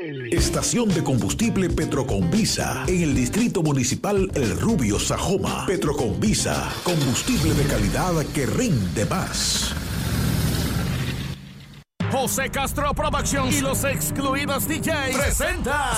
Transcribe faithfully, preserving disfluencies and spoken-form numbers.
Estación de combustible Petroconvisa en el Distrito Municipal El Rubio, Sajoma. Petroconvisa, combustible de calidad que rinde más. José Castro Productions y los Excluidos D Js presentan